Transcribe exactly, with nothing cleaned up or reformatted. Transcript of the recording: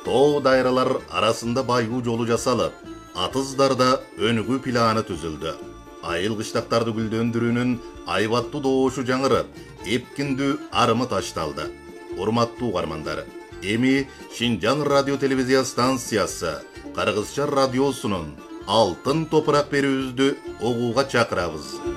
Too dayralar arasında baygı jolu jasalып, atızdarda önügü planı tüzüldü. Ayıl kışlaktарды güldöndürünün aybatты doğuşu жаңырып, епкіндü arımı taştaldı. Урматтуу угармандар, эми Шинжаң радио телевизия станциясы Кыргызча радиосунун алтын топурак берүүбүздү угууга чакырабыз.